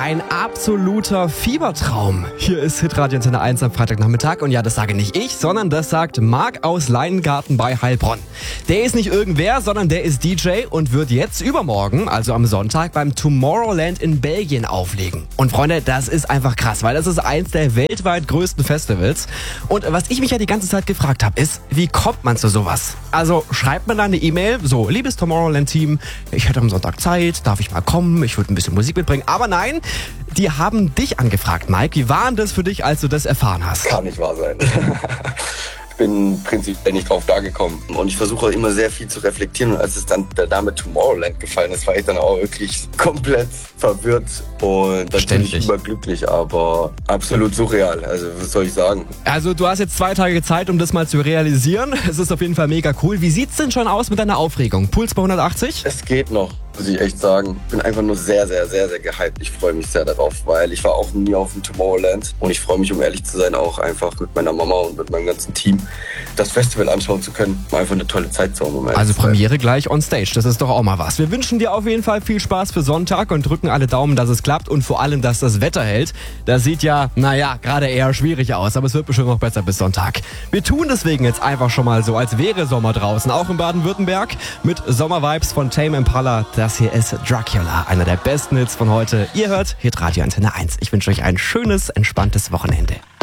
Ein absoluter Fiebertraum. Hier ist Hitradio Antenne 1 am Freitagnachmittag. Und ja, das sage nicht ich, sondern das sagt Marc aus Leinengarten bei Heilbronn. Der ist nicht irgendwer, sondern der ist DJ und wird jetzt übermorgen, also am Sonntag, beim Tomorrowland in Belgien auflegen. Und Freunde, das ist einfach krass, weil das ist eins der weltweit größten Festivals. Und was ich mich ja die ganze Zeit gefragt habe, ist, wie kommt man zu sowas? Also schreibt man da eine E-Mail, so, liebes Tomorrowland-Team, ich hätte am Sonntag Zeit, darf ich mal kommen, ich würde ein bisschen Musik mitbringen. Aber nein, die haben dich angefragt, Mike. Wie war denn das für dich, als du das erfahren hast? Kann nicht wahr sein. Ich bin prinzipiell nicht drauf da gekommen. Und ich versuche immer sehr viel zu reflektieren. Und als es dann der Name Tomorrowland gefallen ist, war ich dann auch wirklich komplett verwirrt und natürlich überglücklich, aber absolut surreal. Also was soll ich sagen? Also du hast jetzt 2 Tage Zeit, um das mal zu realisieren. Es ist auf jeden Fall mega cool. Wie sieht's denn schon aus mit deiner Aufregung? Puls bei 180? Es geht noch, muss ich echt sagen. Ich bin einfach nur sehr, sehr, sehr, sehr gehypt. Ich freue mich sehr darauf, weil ich war auch nie auf dem Tomorrowland. Und ich freue mich, um ehrlich zu sein, auch einfach mit meiner Mama und mit meinem ganzen Team das Festival anschauen zu können. Einfach eine tolle Zeit zu haben. Also Premiere gleich on stage, das ist doch auch mal was. Wir wünschen dir auf jeden Fall viel Spaß für Sonntag und drücken alle Daumen, dass es klappt und vor allem, dass das Wetter hält. Das sieht ja, gerade eher schwierig aus, aber es wird bestimmt noch besser bis Sonntag. Wir tun deswegen jetzt einfach schon mal so, als wäre Sommer draußen, auch in Baden-Württemberg, mit Sommervibes von Tame Impala. Das hier ist Dracula, einer der besten Hits von heute. Ihr hört Hitradio Antenne 1. Ich wünsche euch ein schönes, entspanntes Wochenende.